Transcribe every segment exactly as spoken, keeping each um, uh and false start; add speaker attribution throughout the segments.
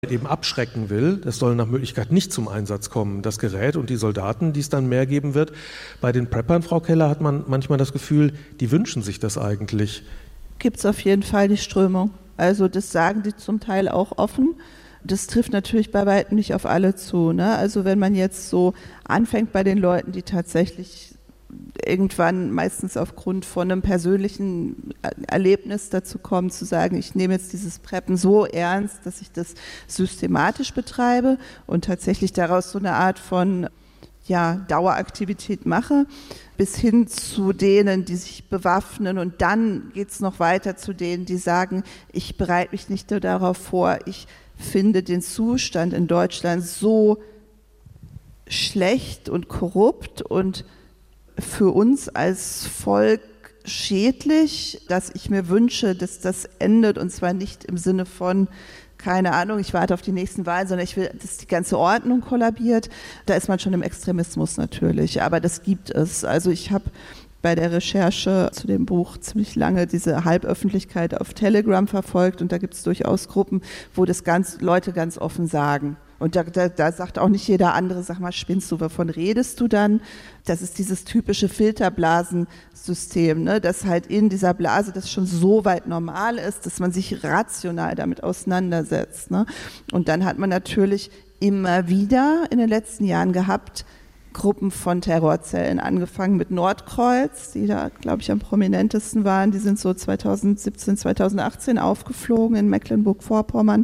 Speaker 1: eben abschrecken will. Das soll nach Möglichkeit nicht zum Einsatz kommen, das Gerät und die Soldaten, die es dann mehr geben wird. Bei den Preppern, Frau Keller, hat man manchmal das Gefühl, die wünschen sich das eigentlich.
Speaker 2: Gibt es auf jeden Fall die Strömung. Also das sagen die zum Teil auch offen. Das trifft natürlich bei weitem nicht auf alle zu, ne? Also wenn man jetzt so anfängt bei den Leuten, die tatsächlich irgendwann meistens aufgrund von einem persönlichen Erlebnis dazu kommen, zu sagen, ich nehme jetzt dieses Preppen so ernst, dass ich das systematisch betreibe und tatsächlich daraus so eine Art von ja, Daueraktivität mache, bis hin zu denen, die sich bewaffnen, und dann geht es noch weiter zu denen, die sagen, ich bereite mich nicht nur darauf vor, ich finde den Zustand in Deutschland so schlecht und korrupt und für uns als Volk schädlich, dass ich mir wünsche, dass das endet, und zwar nicht im Sinne von, keine Ahnung, ich warte auf die nächsten Wahlen, sondern ich will, dass die ganze Ordnung kollabiert. Da ist man schon im Extremismus natürlich, aber das gibt es. Also ich habe bei der Recherche zu dem Buch ziemlich lange diese Halböffentlichkeit auf Telegram verfolgt, und da gibt es durchaus Gruppen, wo das ganz, Leute ganz offen sagen. Und da, da, da sagt auch nicht jeder andere, sag mal, spinnst du, wovon redest du dann? Das ist dieses typische Filterblasensystem, ne? Dass halt in dieser Blase das schon so weit normal ist, dass man sich rational damit auseinandersetzt, ne? Und dann hat man natürlich immer wieder in den letzten Jahren gehabt, Gruppen von Terrorzellen, angefangen mit Nordkreuz, die da, glaube ich, am prominentesten waren. Die sind so zweitausendsiebzehn, zweitausendachtzehn aufgeflogen in Mecklenburg-Vorpommern.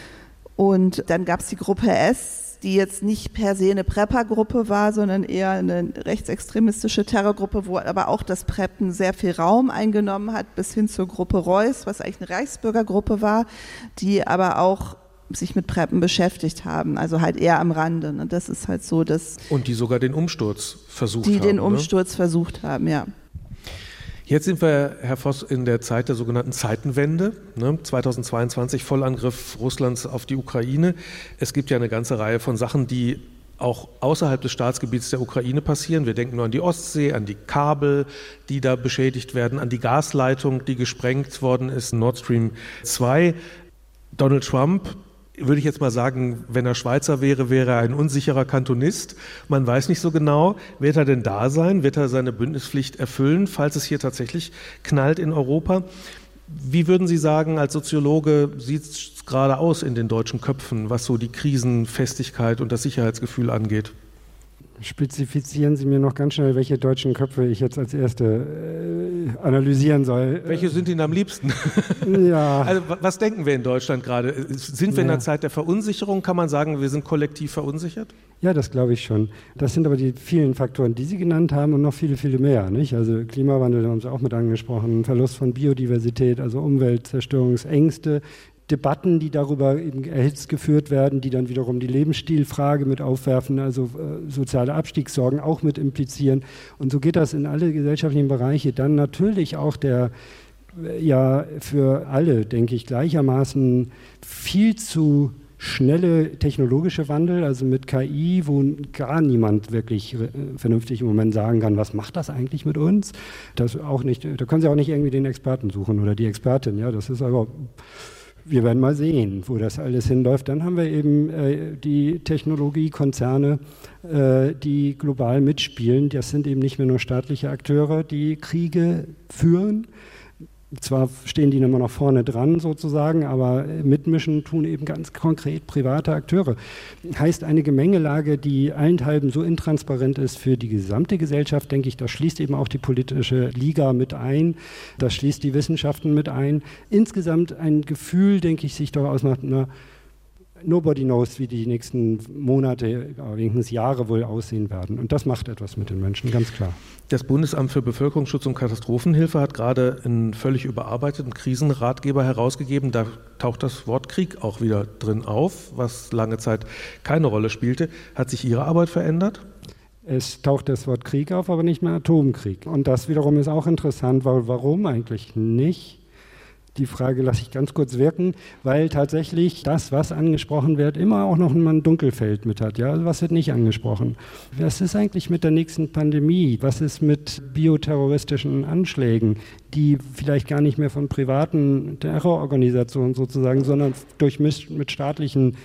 Speaker 2: Und dann gab es die Gruppe S, die jetzt nicht per se eine Prepper-Gruppe war, sondern eher eine rechtsextremistische Terrorgruppe, wo aber auch das Preppen sehr viel Raum eingenommen hat, bis hin zur Gruppe Reuss, was eigentlich eine Reichsbürgergruppe war, die aber auch sich mit Preppen beschäftigt haben, also halt eher am Rande. Ne? Das ist halt so, dass...
Speaker 1: Und die sogar den Umsturz versucht
Speaker 2: die
Speaker 1: haben. Die
Speaker 2: den Umsturz ne? versucht haben, ja.
Speaker 1: Jetzt sind wir, Herr Voss, in der Zeit der sogenannten Zeitenwende, ne? zweitausendzweiundzwanzig, Vollangriff Russlands auf die Ukraine. Es gibt ja eine ganze Reihe von Sachen, die auch außerhalb des Staatsgebiets der Ukraine passieren. Wir denken nur an die Ostsee, an die Kabel, die da beschädigt werden, an die Gasleitung, die gesprengt worden ist, Nord Stream zwei. Donald Trump, würde ich jetzt mal sagen, wenn er Schweizer wäre, wäre er ein unsicherer Kantonist. Man weiß nicht so genau, wird er denn da sein? Wird er seine Bündnispflicht erfüllen, falls es hier tatsächlich knallt in Europa? Wie würden Sie sagen, als Soziologe sieht es gerade aus in den deutschen Köpfen, was so die Krisenfestigkeit und das Sicherheitsgefühl angeht?
Speaker 3: Spezifizieren Sie mir noch ganz schnell, welche deutschen Köpfe ich jetzt als erste äh, analysieren soll.
Speaker 1: Welche sind Ihnen am liebsten?
Speaker 3: Ja.
Speaker 1: Also was denken wir in Deutschland gerade? Sind wir in
Speaker 3: ja.
Speaker 1: einer Zeit der Verunsicherung? Kann man sagen, wir sind kollektiv verunsichert?
Speaker 3: Ja, das glaube ich schon. Das sind aber die vielen Faktoren, die Sie genannt haben, und noch viele, viele mehr. Nicht? Also Klimawandel haben Sie auch mit angesprochen, Verlust von Biodiversität, also Umweltzerstörungsängste, Debatten, die darüber eben erhitzt geführt werden, die dann wiederum die Lebensstilfrage mit aufwerfen, also äh, soziale Abstiegssorgen auch mit implizieren. Und so geht das in alle gesellschaftlichen Bereiche. Dann natürlich auch der, äh, ja, für alle, denke ich, gleichermaßen viel zu schnelle technologische Wandel, also mit K I, wo gar niemand wirklich äh, vernünftig im Moment sagen kann, was macht das eigentlich mit uns? Das auch nicht, da können Sie auch nicht irgendwie den Experten suchen oder die Expertin, ja, das ist aber... Wir werden mal sehen, wo das alles hinläuft. Dann haben wir eben äh, die Technologiekonzerne, äh, die global mitspielen. Das sind eben nicht mehr nur staatliche Akteure, die Kriege führen. Zwar stehen die immer noch vorne dran sozusagen, aber mitmischen tun eben ganz konkret private Akteure. Heißt eine Gemengelage, die allenthalben so intransparent ist für die gesamte Gesellschaft, denke ich, das schließt eben auch die politische Liga mit ein, das schließt die Wissenschaften mit ein. Insgesamt ein Gefühl, denke ich, sich doch ausmacht, na, nobody knows, wie die nächsten Monate, wenigstens Jahre wohl aussehen werden. Und das macht etwas mit den Menschen, ganz klar.
Speaker 1: Das Bundesamt für Bevölkerungsschutz und Katastrophenhilfe hat gerade einen völlig überarbeiteten Krisenratgeber herausgegeben. Da taucht das Wort Krieg auch wieder drin auf, was lange Zeit keine Rolle spielte. Hat sich Ihre Arbeit verändert?
Speaker 3: Es taucht das Wort Krieg auf, aber nicht mehr Atomkrieg. Und das wiederum ist auch interessant, weil warum eigentlich nicht? Die Frage lasse ich ganz kurz wirken, weil tatsächlich das, was angesprochen wird, immer auch noch ein Dunkelfeld mit hat. Ja? Also was wird nicht angesprochen? Was ist eigentlich mit der nächsten Pandemie? Was ist mit bioterroristischen Anschlägen, die vielleicht gar nicht mehr von privaten Terrororganisationen sozusagen, sondern durchmischt mit staatlichen